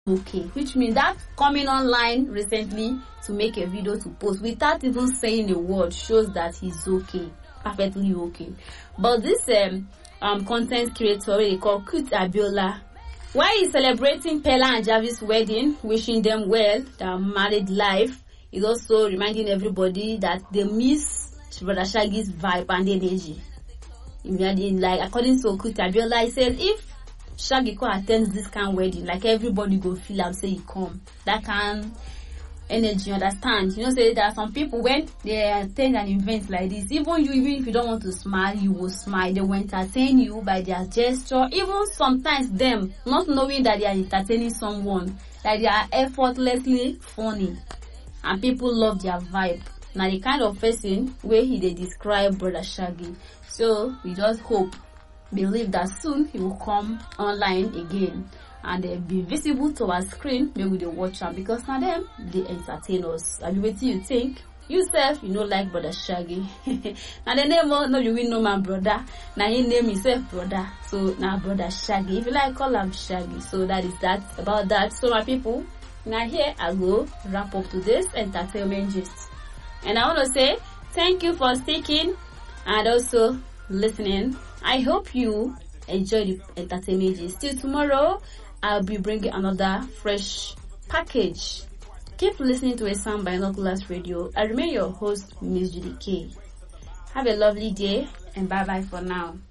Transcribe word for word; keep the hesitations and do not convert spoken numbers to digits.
okay, which means that coming online recently to make a video to post without even saying a word shows that he's okay, perfectly okay. But this um, um content creator they call Kut Abiola, while he's celebrating Pella and Jarvis' wedding, wishing them well, their married life, he's also reminding everybody that they miss Brother Shaggy's vibe and energy. Imagine, like according to Kut Abiola, he says if Shaggy could attend this kind of wedding, like everybody go feel and say he come. That kind energy, understand? You know, say there are some people when they attend an event like this, even you, even if you don't want to smile, you will smile. They will entertain you by their gesture. Even sometimes them not knowing that they are entertaining someone, that they are effortlessly funny, and people love their vibe. Now the kind of person where he they describe Brother Shaggy. So we just hope, believe that soon he will come online again and uh, be visible to our screen. Maybe they watch him because now them they entertain us. I mean, what do you think? You self, you know, like Brother Shaggy. Now the name no you will know my brother. Now he name himself brother. So now Brother Shaggy. If you like, call him Shaggy. So that is that about that. So my people, now here I go wrap up to this entertainment gist. And I want to say thank you for sticking and also listening. I hope you enjoy the entertainment gist. Till tomorrow, I'll be bringing another fresh package. Keep listening to A Sound Binoculars Radio. I remain your host, Miss Judy K. Have a lovely day and bye bye for now.